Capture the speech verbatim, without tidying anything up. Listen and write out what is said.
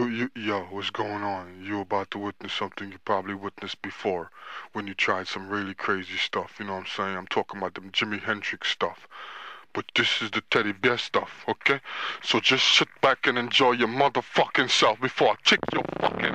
You, you, yo, what's going on? You about to witness something you probably witnessed before when you tried some really crazy stuff. You know what I'm saying? I'm talking about them Jimi Hendrix stuff. But this is the teddy bear stuff, okay? So just sit back and enjoy your motherfucking self before I kick your fucking